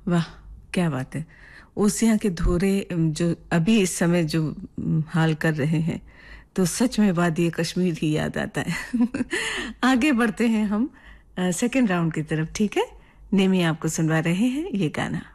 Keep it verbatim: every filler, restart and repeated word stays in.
वाह, क्या बात है। ओसियां के धोरे जो अभी इस समय जो हाल कर रहे हैं, तो सच में वादी कश्मीर ही याद आता है। आगे बढ़ते हैं हम सेकंड राउंड की तरफ, ठीक है? नेमी आपको सुनवा रहे हैं ये गाना।